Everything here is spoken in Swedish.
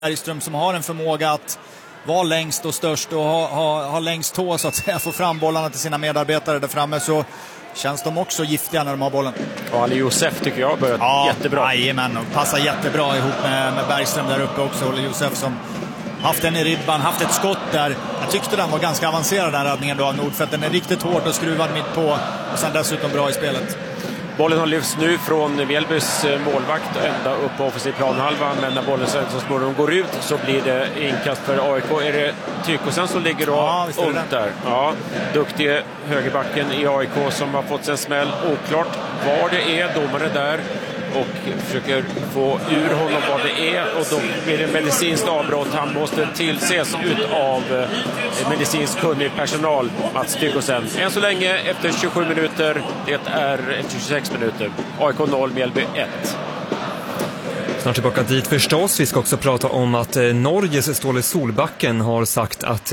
Bergström som har en förmåga att vara längst och störst och ha längst tå så att säga, få fram bollarna till sina medarbetare där framme, så känns de också giftiga när de har bollen. Ja, Ali Josef tycker jag har börjat jättebra. Jajamän, och passar jättebra ihop med Bergström där uppe också. Ali Josef som haft en i ribban, haft ett skott där. Jag tyckte den var ganska avancerad, den räddningen då av Nordfeldt. Den är riktigt hård och skruvad mitt på och sen dessutom bra i spelet. Bollen har lyfts nu från Mjällbys målvakt ända upp på offensiv planhalva, men när bollen så småningom går ut så blir det inkast för AIK. Är det Tykosen som ligger då ont där? Ja, duktig högerbacken i AIK som har fått en smäll. Oklart vad det är, domaren där och försöker få ur honom vad det är, och då blir det medicinskt avbrott. Han måste tillses ut av medicinskt kunnig personal, Mats Tykosen. Än så länge efter 27 minuter, det är efter 26 minuter. AIK 0, Mjällby 1. Snart tillbaka dit förstås. Vi ska också prata om att Norges Ståle Solbacken har sagt att